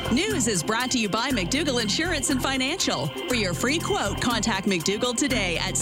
News is brought to you by McDougall Insurance and Financial. For your free quote, contact McDougall today at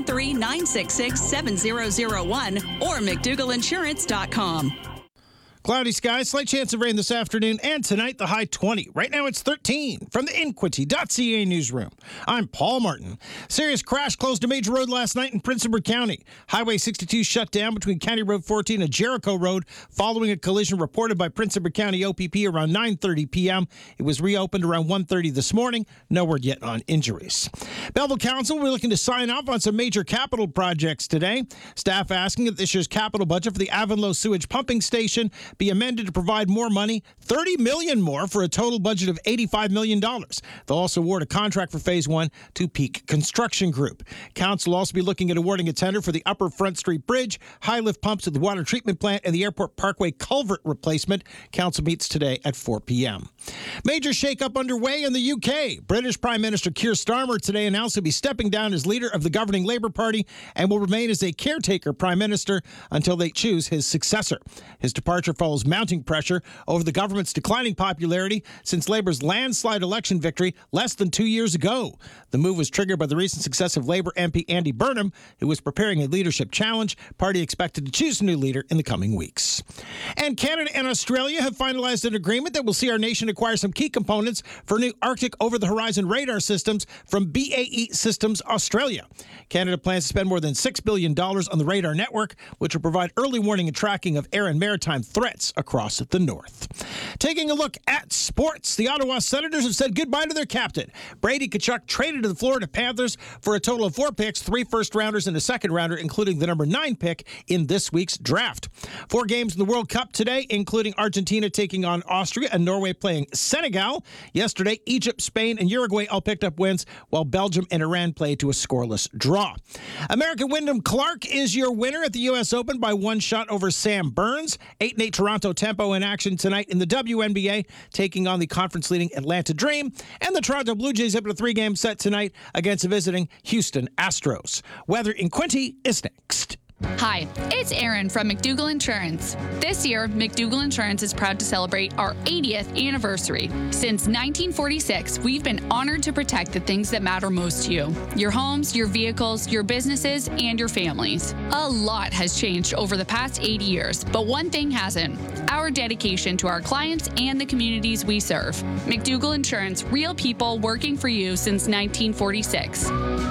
613-966-7001 or McDougallInsurance.com. Cloudy skies, slight chance of rain this afternoon and tonight, the high 20. Right now it's 13. From the Inquity.ca newsroom, I'm Paul Martin. Serious crash closed a major road last night in Prince Edward County. Highway 62 shut down between County Road 14 and Jericho Road following a collision reported by Prince Edward County OPP around 9:30 p.m. It was reopened around 1:30 this morning. No word yet on injuries. Belleville Council will be looking to sign off on some major capital projects today. Staff asking that this year's capital budget for the Avonlow Sewage Pumping Station be amended to provide more money, $30 million more, for a total budget of $85 million. They'll also award a contract for Phase 1 to Peak Construction Group. Council will also be looking at awarding a tender for the Upper Front Street Bridge, high lift pumps at the water treatment plant, and the Airport Parkway culvert replacement. Council meets today at 4 p.m. Major shakeup underway in the UK. British Prime Minister Keir Starmer today announced he'll be stepping down as leader of the governing Labour Party and will remain as a caretaker Prime Minister until they choose his successor. His departure follows mounting pressure over the government's declining popularity since Labour's landslide election victory less than 2 years ago. The move was triggered by the recent success of Labour MP Andy Burnham, who was preparing a leadership challenge. Party expected to choose a new leader in the coming weeks. And Canada and Australia have finalized an agreement that will see our nation acquire some key components for new Arctic over-the-horizon radar systems from BAE Systems Australia. Canada plans to spend more than $6 billion on the radar network, which will provide early warning and tracking of air and maritime threats across the north. Taking a look at sports, the Ottawa Senators have said goodbye to their captain. Brady Tkachuk traded to the Florida Panthers for a total of 4 picks, 3 first-rounders and a second-rounder, including the number 9 pick in this week's draft. 4 games in the World Cup today, including Argentina taking on Austria and Norway playing Senegal. Yesterday, Egypt, Spain, and Uruguay all picked up wins, while Belgium and Iran played to a scoreless draw. American Wyndham Clark is your winner at the U.S. Open by 1 shot over Sam Burns. 8-8 Toronto Tempo in action tonight in the WNBA, taking on the conference-leading Atlanta Dream. And the Toronto Blue Jays up in a 3-game set tonight against a visiting Houston Astros. Weather in Quinty is next. Hi, it's Erin from McDougall Insurance. This year, McDougall Insurance is proud to celebrate our 80th anniversary. Since 1946, we've been honored to protect the things that matter most to you: your homes, your vehicles, your businesses, and your families. A lot has changed over the past 80 years, but one thing hasn't: our dedication to our clients and the communities we serve. McDougall Insurance, real people working for you since 1946.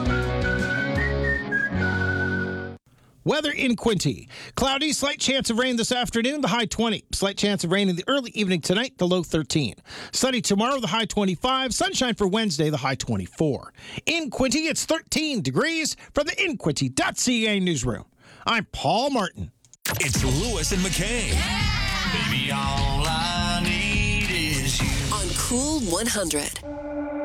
Weather in Quinty. Cloudy, slight chance of rain this afternoon, the high 20. Slight chance of rain in the early evening tonight, the low 13. Sunny tomorrow, the high 25. Sunshine for Wednesday, the high 24. In Quinty, it's 13 degrees. From the Inquity.ca newsroom, I'm Paul Martin. It's Lewis and McKay. Yeah! Baby, all I need is you. On Cool 100.